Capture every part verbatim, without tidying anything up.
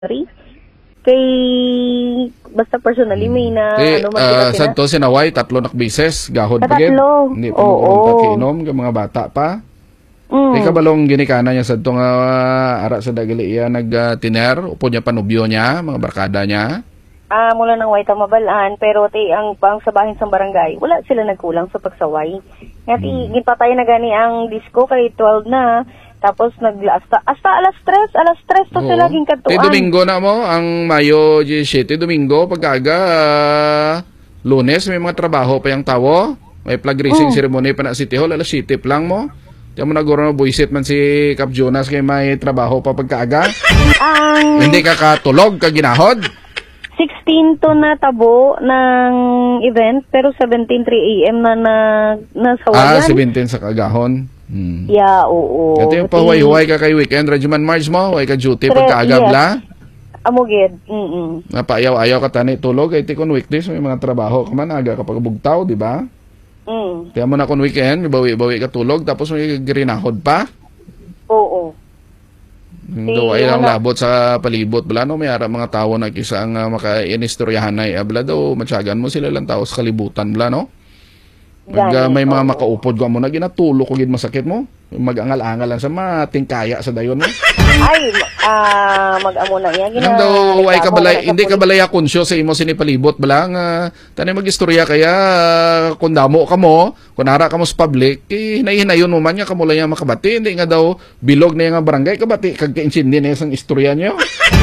Henry. Kay basta personally may na Kay, ano man uh, sila santo sinaway tatlo nak bises gahod pagid. Tatlo. Hindi pa Oo. mo kiinom ka mga bata pa. Mm. Kay kabalong ginikana niya sadto nga uh, ara sa dagali iya nagtiner uh, upo niya panubyo niya, mga barkada niya. Ah, mula ng Waita mabalaan, pero ti ang pang sabahin sa barangay, wala sila nagkulang sa pagsaway. Ngati Hmm. gipatay na gani ang disco kay twelve na. Tapos nagla hasta, hasta alas tres, alas tres to sila ging Ti katuan. Domingo na mo ang Mayo diyesiyete, Domingo pagkaga uh, Lunes may mga trabaho pa yung tawo. May flag raising Mm. ceremony pa na City Hall, alas siyete lang mo. Tiyan mo naguro na buisit man si Cap Jonas kay may trabaho pa pagkaaga. Ang Hindi ka katulog, ka ginahod. sixteen to na tabo ng event, pero seventeen three a m na na nasawayan. Ah, seventeen sa kagahon. Hmm. Yeah, oo. Ito yung pahuay-huay ka kay weekend, Rajuman March mo, huway ka duty Tre- pagkaagabla. Amugid. Mm. Napaayaw-ayaw ka tani tulog, ay ti kun weekdays, may mga trabaho ka man, aga kapag bugtaw, di ba? Mm. Kaya mo na kun weekend, bawi-bawi ka tulog, tapos may girinahod pa. Oo. Daw ay lang labot sa palibot, bala no, may ara mga tao na kisa ang uh, maka-inistoryahan na, abla daw, matsyagan mo sila lang tao sa kalibutan, bala no? Pag uh, may mga makaupod ko mo na ginatulo ko gid masakit mo, mag-angal-angal lang sa matingkaya sa dayon mo. Ay, ah, mag-amo na yan. Nang daw ay kabalay, hindi ka balaya konsyo sa imo sinipalibot bala nga tani magistorya kaya uh, kung damo ka mo, kung nara ka mo sa public, eh, hinay-hinayon mo man nga kamo lang makabati, hindi nga daw bilog na nga barangay kabati kag kainchindi na isang istorya nyo.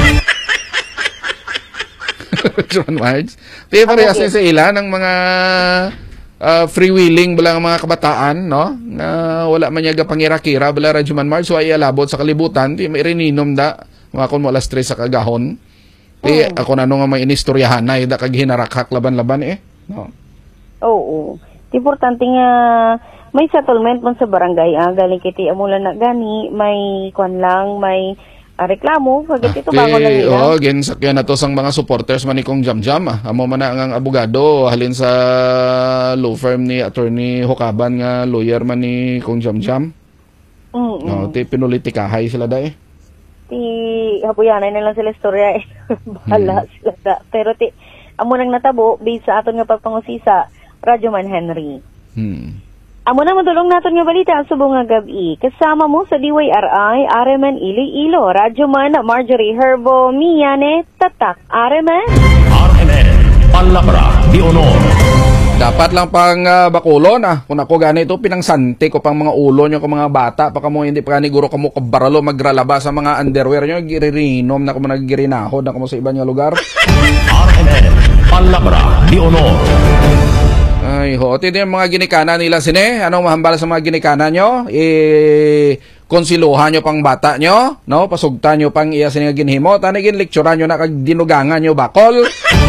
John Marge. Di parehas sa ila ng mga Uh, freewheeling bala ng mga kabataan, no? Na wala man niya pangira-kira bala Rajuman Mars, so ay alabot sa kalibutan, di may rininom da, mga kun mo alas tres sa kagahon. Di Mm. ako na no nga may inistoryahan na, da kag hinarakak laban-laban eh. No? Oo. Importante nga may settlement man sa barangay. Ah, galing kiti amulan na gani, may kwan lang, may ah, reklamo. Pagkat ito bago na nila. Oh, gen sakyan na to sang mga supporters man ni Kong Jamjam. Ah. Amo man na ang abogado halin sa law firm ni attorney Hukaban nga lawyer man ni Kong Jamjam. Mm. No, ti pinulitikahay sila da eh. Ti hapuyanay na lang sila istorya eh. Bahala Hmm. sila da. Pero ti amo nang natabo based sa aton nga pagpangusisa, Rajuman Henry. Hmm. Amo na madulong naton nga balita sa subong nga gabi. Kasama mo sa D Y R I, Areman Iloilo, Rajuman Marjorie Herbo, Miyane, Tatak, Areman. R M N, Palabra di Honor. Dapat lang pang uh, bakulon ah. Kung ako ganito, pinangsanti ko pang mga ulo nyo kung mga bata. Paka mo hindi pa ni guro kamo kabaralo magralaba sa mga underwear nyo. Giririnom na kamo nagirinahod na kamo sa iba nyo lugar. R M N, Palabra di Honor. Ay, ho. Ito yung mga ginikana nila sine. Anong mahambal sa mga ginikana nyo? Eh, konsiluhan nyo pang bata nyo. No? Pasugtan nyo pang iya sine nga ginhimo. Tanigin lekturan nyo na kag dinugangan nyo bakol.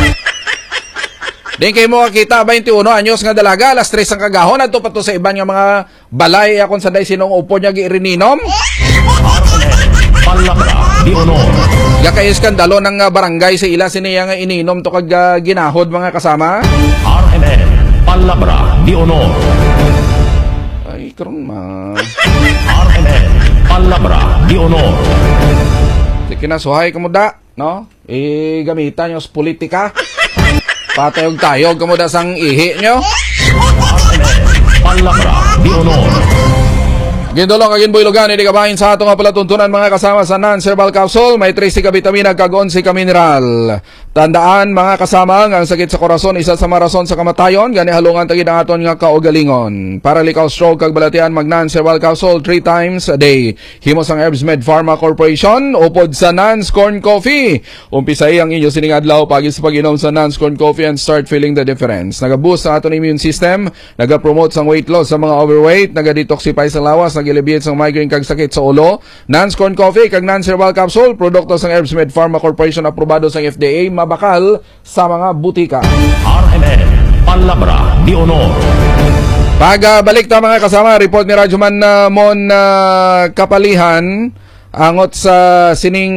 Din kayo mo kakita, twenty-one anyos nga dalaga, alas tres ang kagahon, adto pa to sa iban nga mga balay, akong sanday sinong upo niya giirinom. R M N, Palabra di Honor. Ya kay iskandalo ng uh, barangay sa ila siniya nga ininom to kag uh, ginahod mga kasama. R M N, Palabra di Honor. Ay, karon ma. R M N, Palabra di Honor. Sige na, suhay ka mo da, no? Eh, gamitan nyo sa politika. Patayog-tayog ka mo da sang ihi nyo. R M N, Palabra di Honor. Gindolong kagin boylogan, hindi kabahin sa ato nga palatuntunan mga kasama sa non-cerebral capsule. May three ka vitamina kag onse ka mineral. Tandaan mga kasama nga ang sakit sa korason isa sa marason sa kamatayon. Gani halungan tagid ang aton nga kaugalingon. Para likaw stroke kag balatian mag non-cerebral capsule three times a day. Himos ang Herbs Med Pharma Corporation upod sa Nance Corn Coffee. Umpisay ang inyo sining adlaw pagi sa pag-inom sa Nance Corn Coffee and start feeling the difference. Naga-boost ang aton immune system, naga-promote sang weight loss sa mga overweight, naga-detoxify sa lawas, nagilibiyet sang migraine kag sakit sa ulo. Nance Corn Coffee kag Nance Herbal Capsule, produkto sang Herbs Med Pharma Corporation aprobado sang F D A, mabakal sa mga butika. R M N, Palabra di Honor. Pagbalik ta mga kasama, report ni Rajuman uh, Mon uh, Kapalihan angot sa sining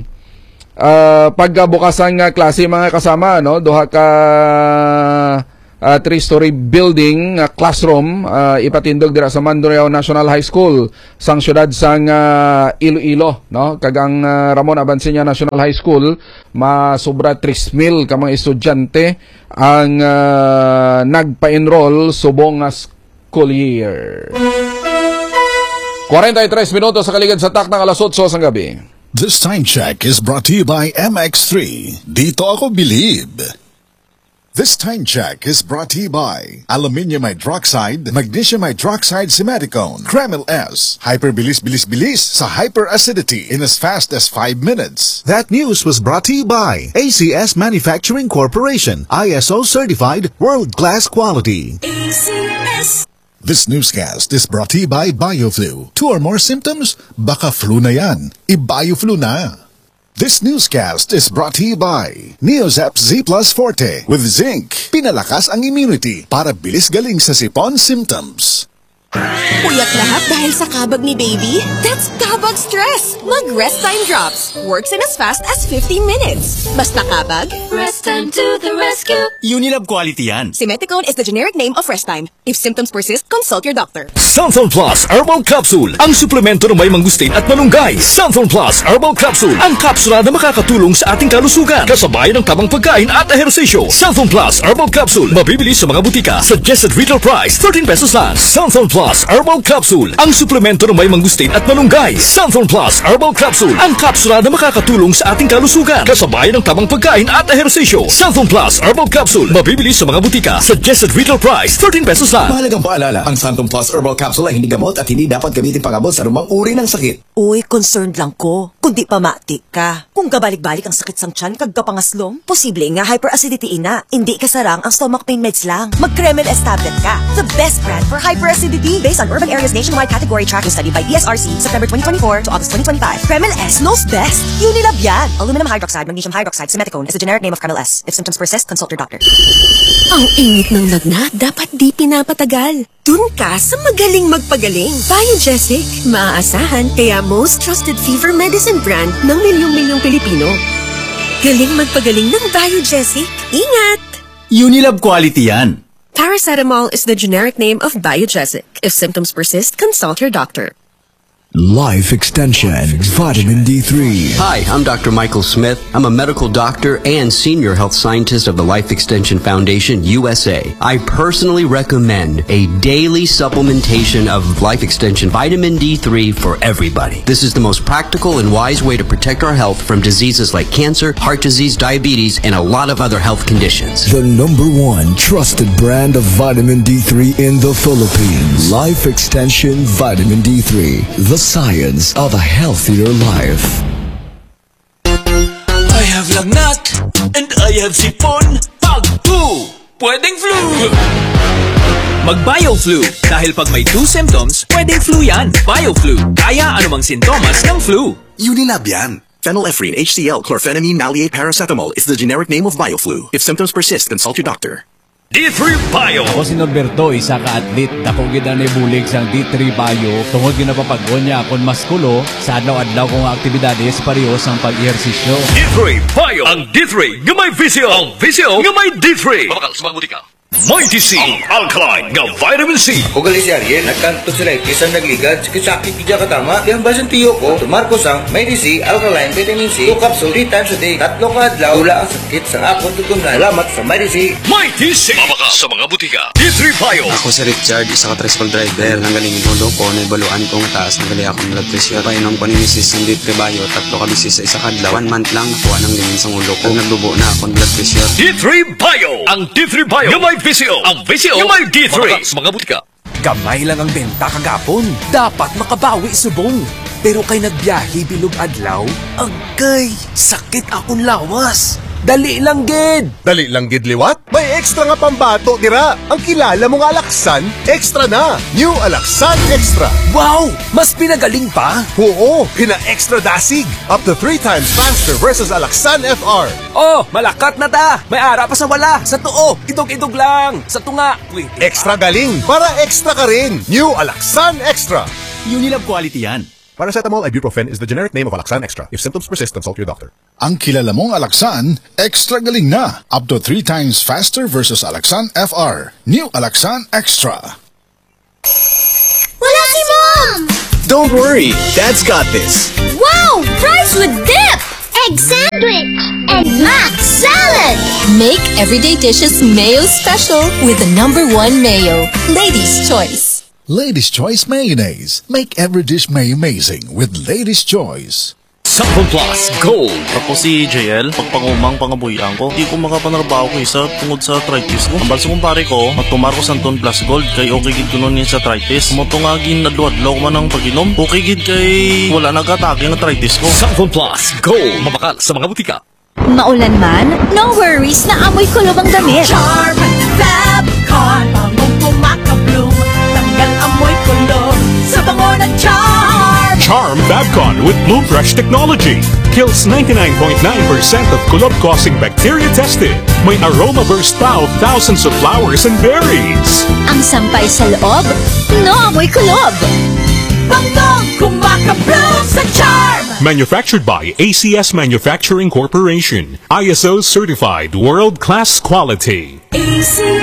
uh, pagbukasan nga klase mga kasama, no? Duha ka uh, three-story building, uh, classroom, uh, ipatindog dira sa Mandurriao National High School sang syudad sang uh, Iloilo, no? Kagang uh, Ramon Abansiña National High School, masubra three mil ka mga estudyante ang uh, nagpa-enroll subong nga school year. forty-three minutos sa kaligid sa tak ng alas eight sang gabi. This time check is brought to you by M X three. Dito ako believe. This time check is brought to you by Aluminium Hydroxide, Magnesium Hydroxide Simaticone, Kremil S, Hyperbilis Bilis Bilis sa hyperacidity in as fast as five minutes. That news was brought to you by A C S Manufacturing Corporation, I S O certified, world-class quality. A C S. This newscast is brought to you by BioFlu. Two or more symptoms? Baka flu na yan. I-BioFlu na. This newscast is brought to you by Neozep Z Plus Forte with zinc. Pinalakas ang immunity para bilis galing sa sipon symptoms. Puyat lahat dahil sa kabag ni baby? That's kabag stress! Mag-Rest Time Drops. Works in as fast as fifteen minutes. Basta kabag, Rest Time to the rescue. Unilab quality yan. Simeticone is the generic name of Rest Time. If symptoms persist, consult your doctor. Santhon Plus Herbal Capsule. Ang suplemento ng may mangustin at malunggay. Santhon Plus Herbal Capsule. Ang kapsula na makakatulong sa ating kalusugan. Kasabay ng tamang pagkain at ehersisyo. Santhon Plus Herbal Capsule. Mabibili sa mga butika. Suggested retail price, thirteen pesos lang. Santhon Plus Herbal Capsule. Ang suplemento ng may mangustin at malunggay. Santhon Plus Herbal Capsule. Ang kapsula na makakatulong sa ating kalusugan. Kasabay ng tamang pagkain at ehersisyo. Santhon Plus Herbal Capsule. Mabibili sa mga butika. Suggested retail price, thirteen pesos lang. Mahalagang paalala, ang Santhon Plus Herbal Capsule ay hindi gamot at hindi dapat gamitin pangabot sa rumang uri ng sakit. Uy, concerned lang ko. Kundi pamati ka. Kung kabalik-balik ang sakit sang tiyan kag kapangaslom, posible nga hyperacidity ina. Hindi kasarang ang stomach pain meds lang. Mag-Kremil S tablet ka. The best brand for hyperacidity based on Urban Areas Nationwide Category Tracking Study by D S R C September twenty twenty-four to August twenty twenty-five. Kremil S knows best. Unilab yan. Aluminum hydroxide, magnesium hydroxide, simeticone is the generic name of Kremil S. If symptoms persist, consult your doctor. Ang init ng lagnat, dapat di pinapatagal. Dun ka sa magaling magpagaling. Biogesic. Maaasahan kaya most trusted fever medicine brand ng milyong-milyong Pilipino. Galing magpagaling ng Biogesic. Ingat! Unilab quality yan. Paracetamol is the generic name of Biogesic. If symptoms persist, consult your doctor. Life Extension Vitamin D three. Hi, I'm Doctor Michael Smith. I'm a medical doctor and senior health scientist of the Life Extension Foundation U S A. I personally recommend a daily supplementation of Life Extension Vitamin D three for everybody. This is the most practical and wise way to protect our health from diseases like cancer, heart disease, diabetes, and a lot of other health conditions. The number one trusted brand of vitamin D three in the Philippines. Life Extension Vitamin D three. The science of a healthier life. I have lagnat and I have sipon. Pag two, pwedeng flu. Mag-BioFlu. Dahil pag may two symptoms, pwedeng flu yan. BioFlu. Kaya anumang sintomas ng flu. Unilab yan. Phenylephrine, H C L, chlorphenamine, maleate, paracetamol is the generic name of BioFlu. If symptoms persist, consult your doctor. D three Bio. Ako si Norberto, isa ka atlet. Dako gid na ibulig sang D three Bio. Tungod ginapapag-on niya akong maskulo sa adlaw-adlaw kong aktibidades parehas ang pag-ehersisyo. D three Bio. Ang D three nga may visyo. Ang visyo nga may D three. Mabakal sa mga butika. Mighty C. Ang alkaline nga vitamin C. Ugali si Ariel, nagkanto sila kisang nagligad, sakit-sakit kidya katama. Yang basan tiyo ko, tumarko sang Mighty C, alkaline, vitamin C, two capsule, three times a day, tatlo ka adlaw, wala ang sakit sa akong tutungan. Salamat sa Mighty C. Mighty C. Mabakal sa mga butika. D three Bio. Ako si Richard, isa ka tricycle driver. Nanggaling yung ko, naibaluan ko nga taas, nanggali akong blood pressure. Painom ko ni Missus ng D three Bio, tatlo ka bisis sa isa kadlaw. One month lang, nakuha ng lingin sa ulo ko. Nagdubo na akong blood pressure. D three Bio. Ang D three Bio. Yung may visyo. Ang visyo. Yung may D three. Sa mga butika. Gamay lang ang benta kagapon. Dapat makabawi subong. Pero kay nagbiyahe bilog adlaw, agay, sakit akong lawas. Dali lang gid. Dali lang gid liwat? May extra nga pambato dira. Ang kilala mo nga Alaksan, extra na. New Alaksan Extra. Wow! Mas pinagaling pa? Oo, pina-extra dasig. Up to three times faster versus Alaksan F R. Oh, malakat na ta. May ara pa sa wala. Sa tuo, idog-idog lang. Sa tunga, wait. Extra galing para extra ka rin. New Alaksan Extra. Unilab quality yan. Paracetamol ibuprofen is the generic name of Alaxan Extra. If symptoms persist, consult your doctor. Ang kilala mong Alaxan, extra galing na. Up to three times faster versus Alaxan F R. New Alaxan Extra. Wala si Mom! Don't worry, Dad's got this. Wow! Fries with dip! Egg sandwich! And mac salad! Make everyday dishes mayo special with the number one mayo. Ladies' Choice. Ladies' Choice Mayonnaise. Make every dish may amazing with Ladies' Choice. Samsung Plus Gold. Ako si J L, pagpangumang pangabuyan ko, di ko makapanarbaho ko isa tungod sa arthritis ko. Ang balso kong pare ko, magtumar ko Santon Plus Gold, kay okay gid ko nun yun sa arthritis. Moto nga ginadluadlaw ko man ang pag-inom, okay gid kay wala nag-atake ang arthritis ko. Samsung Plus Gold, mabakal sa mga butika. Maulan man, no worries na amoy kulob ang damit. Charm Fabcon, bangong pumakabloom, tanggal amoy kulob sa bango ng Charm. Charm Fabcon with Bloom Fresh technology kills ninety-nine point nine percent of kulob-causing bacteria tested. May aroma burst pa of thousands of flowers and berries. Ang sampay sa loob, no amoy kulob. Bangong kumakabloom sa Charm. Manufactured by A C S Manufacturing Corporation. I S O certified world-class quality. A C